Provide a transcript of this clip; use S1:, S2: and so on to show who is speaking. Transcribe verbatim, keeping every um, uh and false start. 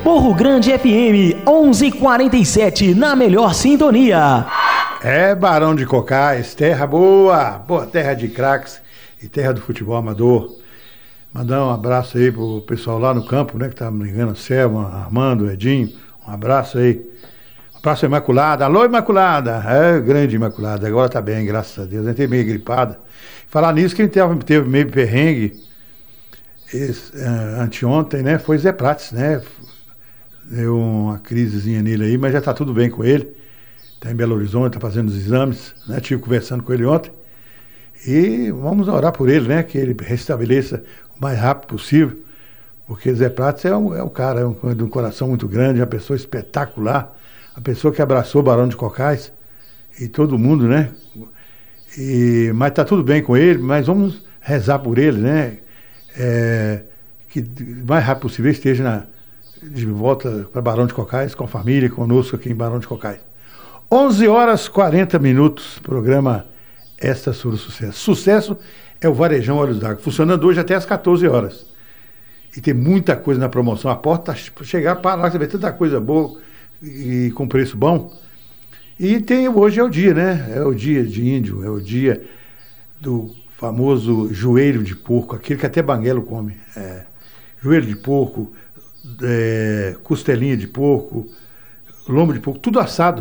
S1: Morro Grande F M, onze e quarenta e sete, na melhor sintonia.
S2: É, Barão de Cocais, terra boa, boa terra de craques e terra do futebol amador. Mandar um abraço aí pro pessoal lá no campo, né, que tá brigando, Selma, Armando, Edinho, um abraço aí. Um abraço à Imaculada, alô Imaculada, é, grande Imaculada, agora tá bem, graças a Deus, né, teve meio gripada. Falar nisso, quem teve, teve meio perrengue esse, uh, anteontem, né, foi Zé Prates, né, deu uma crisezinha nele aí, mas já tá tudo bem com ele. Está em Belo Horizonte, está fazendo os exames, né? Estive conversando com ele ontem. E vamos orar por ele, né? Que ele restabeleça o mais rápido possível. Porque Zé Prates é, um, é um cara, é um, de um coração muito grande, uma pessoa espetacular, a pessoa que abraçou o Barão de Cocais e todo mundo, né? E, mas está tudo bem com ele, mas vamos rezar por ele, né? É, que o mais rápido possível esteja na, de volta para Barão de Cocais, com a família, conosco aqui em Barão de Cocais. onze horas e quarenta minutos, programa Esta sobre o Sucesso. Sucesso é o Varejão Olhos d'Água, funcionando hoje até às quatorze horas. E tem muita coisa na promoção. A porta chegar para lá, você vê tanta coisa boa e com preço bom. E tem, hoje é o dia, né? É o dia de índio, é o dia do famoso joelho de porco, aquele que até banguelo come. É, joelho de porco, é, costelinha de porco, lombo de porco, tudo assado.